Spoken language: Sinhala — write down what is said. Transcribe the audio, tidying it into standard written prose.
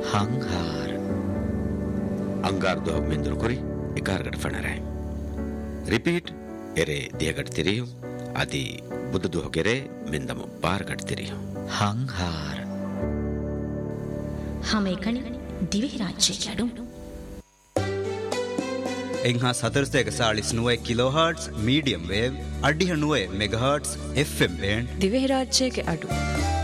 හංහාර ಅಂಗಾರ್ ದೋಹ ಮೆಂದುರು ಕುರಿ ಎಗಾರ್ಗಡ ಫಣರೆ ರಿಪೀಟ್ ಎರೆ ದಿಯಗಡ ತಿರಿಯು ಅದಿ ಬುದ್ಧ ದೋಹಗೆರೆ ಮೆಂದಮ ಬಾರ್ಗಡ ತಿರಿಯು හංහාර හැම එකනි දිවි රාජ්‍යයට අඩු එංහා සතරස්තයක සාලිස් නුවයි කිලෝහර්ට්ස් මීඩියම් වේව් අඩිහ නුවයි මෙගහර්ට්ස් FM බෑන්ඩ් දිවි රාජ්‍යයට අඩු